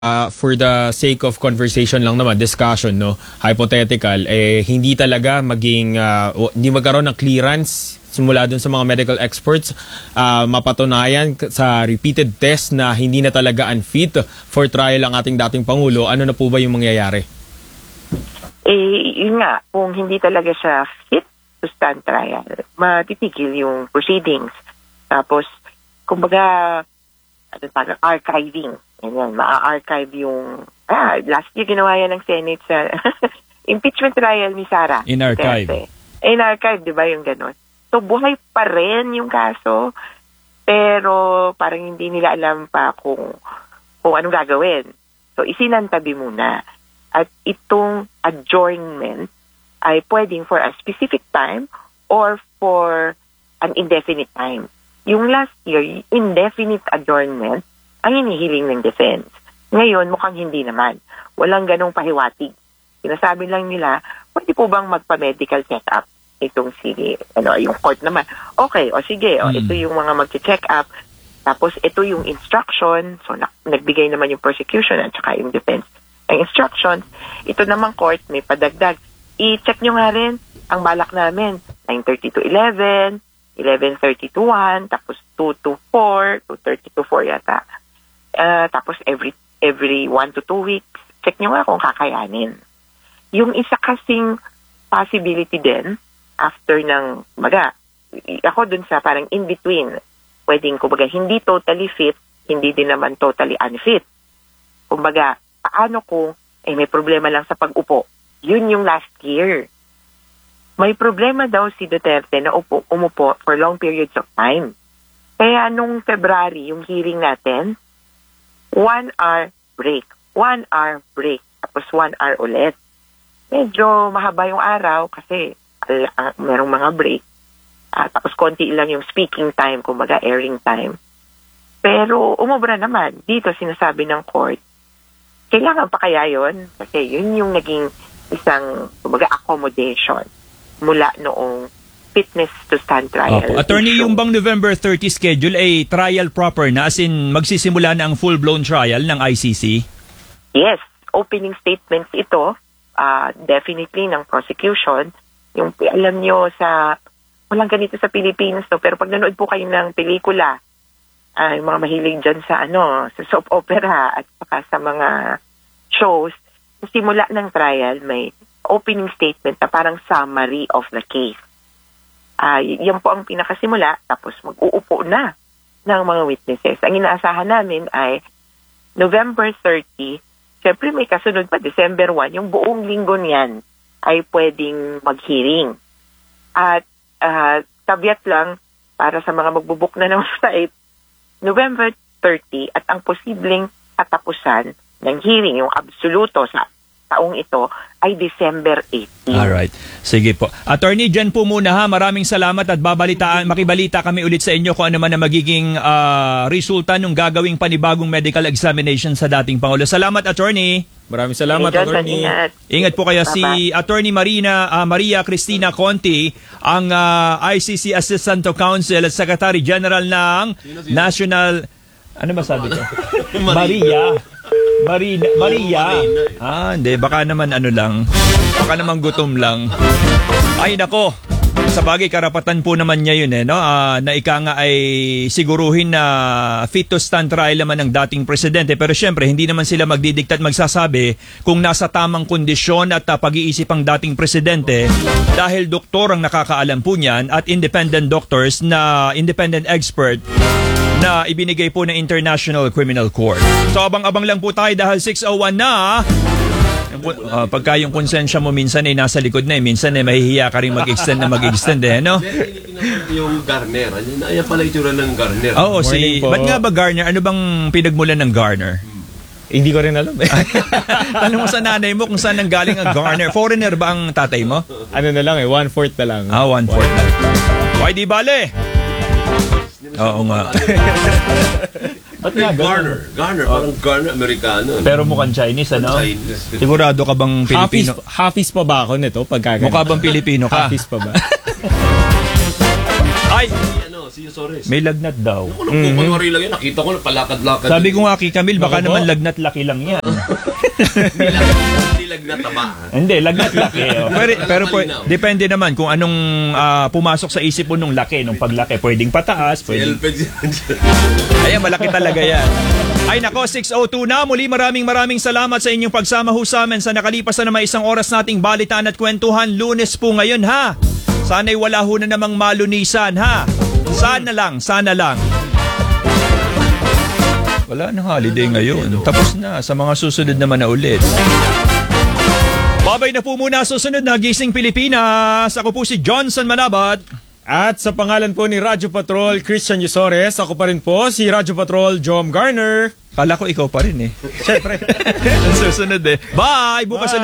For the sake of conversation lang naman, discussion, no, hypothetical, hindi talaga hindi magkaroon ng clearance simula dun sa mga medical experts, mapatunayan sa repeated test na hindi na talaga unfit for trial ang ating dating Pangulo, ano na po ba yung mangyayari? Yun nga, kung hindi talaga siya fit to stand trial, matitigil yung proceedings. Tapos, kumbaga, archiving. Yan, ma-archive yung... last year ginawa yan ng Senate sa impeachment trial ni Sara. In-archive. In-archive, di ba yung gano'n? So, buhay pa rin yung kaso, pero parang hindi nila alam pa kung anong gagawin. So, isinantabi muna. At itong adjournment ay pwedeng for a specific time or for an indefinite time. Yung last year, indefinite adjournment, ang hinihiling ng defense. Ngayon, mukhang hindi naman. Walang ganong pahiwatig. Sinasabi lang nila, pwede po bang magpa-medical check-up? Itong yung court naman. Okay, sige, ito yung mga mag-check up. Tapos, ito yung instruction. So, nagbigay naman yung prosecution at saka yung defense. Ang instructions, ito naman court, may padagdag. I-check nyo nga rin ang balak namin. 9:30 to 11, 11:30 to 1, tapos 2 to 4, 2:30 to 4 yata. Tapos every 1 to 2 weeks, check nyo nga kung kakayanin. Yung isa kasing possibility din, after ng, ako dun sa parang in-between, pwedeng, hindi totally fit, hindi din naman totally unfit. Paano kung may problema lang sa pag-upo? Yun yung last year. May problema daw si Duterte na umupo for long periods of time. Kaya nung February, yung hearing natin, 1 hour break. 1 hour break. Tapos 1 hour ulit. Medyo mahaba yung araw kasi merong mga break. Tapos konti lang yung speaking time, airing time. Pero umubra naman. Dito sinasabi ng court, kailangan pa kaya yun? Kasi yun yung naging isang accommodation mula noong fitness to stand trial. Attorney, yung bang November 30 schedule ay trial proper na, as in magsisimula na ang full-blown trial ng ICC? Yes. Opening statements ito, definitely ng prosecution. Yung alam nyo walang ganito sa Pilipinas, no? Pero pag nanood po kayo ng pelikula, yung mga mahilig dyan sa soap opera at saka sa mga shows, simula ng trial, may opening statement na parang summary of the case. Yan po ang pinakasimula, tapos mag-uupo na ng mga witnesses. Ang inaasahan namin ay November 30, syempre may kasunod pa, December 1, yung buong linggo niyan ay pwedeng mag-hearing. At caveat lang, para sa mga magbubook na ng site, November 30 at ang posibleng katapusan ng hearing, yung absoluto sa taong ito, ay December 18. Alright. Sige po. Attorney, dyan po muna ha. Maraming salamat at makibalita kami ulit sa inyo kung ano man ang magiging resulta ng gagawing panibagong medical examination sa dating Pangulo. Salamat, Attorney. Maraming salamat, Attorney. Ingat po kayo. Si Attorney Maria Cristina Conti, ang ICC Assistant to Counsel at Secretary General ng National... Ano ba sabi ko? Maria. Hindi. Baka naman lang. Baka naman gutom lang. Ay, nako. Sa bagay, karapatan po naman niya yun, no? Na ika nga ay siguruhin na fit to stand trial naman ng dating presidente. Pero syempre, hindi naman sila magdidikta at magsasabi kung nasa tamang kondisyon at pag-iisip ang dating presidente, dahil doktor ang nakakaalam po niyan at independent doctors na independent expert na ibinigay po ng International Criminal Court. So abang-abang lang po tayo dahil 6:01 na. Pagka yung konsensya mo minsan ay nasa likod na, minsan ay mahihiya ka rin mag-extend, no? Yung Garner, ayan pala itsura ng Garner. Oo, ba't nga ba Garner? Ano bang pinagmulan ng Garner? Hindi ko rin alam. Tanong mo sa nanay mo kung saan nanggaling ang Garner. Foreigner ba ang tatay mo? Ano na lang 1/4 na lang. 1/4 na. Why di bale? Oo nga. Ba't nga Garner? Garner, parang Garner, Amerikano. Pero mukhang Chinese, ano? Chinese. Sigurado ka bang Pilipino? Hafiz pa ba ako nito? Mukha bang Pilipino ka? Hafiz pa ba? Ay! Si Yusores. May lagnat daw. Ako lang kukunwari lang yan. Nakita ko na palakad-lakad. Sabi ko nga kay Camille, baka Baka naman po. lagnat laki lang yan. Hindi lagnat taba. Hindi, lagnat laki. Pero Malinaw. depende naman kung anong pumasok sa isip mo nung laki, nung paglaki. Pwedeng pataas, pwedeng... Elped Ayan, malaki talaga yan. Ay nako, 6:02 na. Muli maraming salamat sa inyong pagsama ho sa amin sa nakalipas na naman isang oras nating balitaan at kwentuhan. Lunes po ngayon ha. Sana'y wala ho na namang malunisan ha. Sana lang. Wala nang holiday ngayon. Tapos na. Sa mga susunod naman na ulit. Babay na po muna susunod na Gising Pilipinas. Ako po si Johnson Manabat. At sa pangalan po ni Radyo Patrol, Christian Yusores, ako pa rin po si Radyo Patrol, Jom Garner. Kala ko ikaw pa rin eh. Siyempre. Susunod eh. Bye! Bukas ulit.